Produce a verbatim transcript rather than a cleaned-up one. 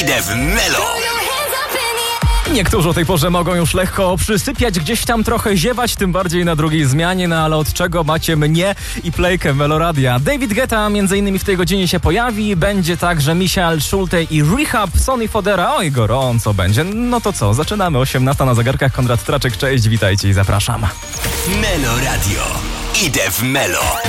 Idę w Melo. Niektórzy o tej porze mogą już lekko przysypiać, gdzieś tam trochę ziewać, tym bardziej na drugiej zmianie, no ale od czego macie mnie i playkę Meloradia? David Guetta między innymi w tej godzinie się pojawi, będzie także Michael Schulte i Rehab, Sonny Fodera, oj gorąco będzie. No to co, zaczynamy, osiemnasta na zegarkach, Konrad Traczek, cześć, witajcie i zapraszam. Meloradio. Idę w Melo.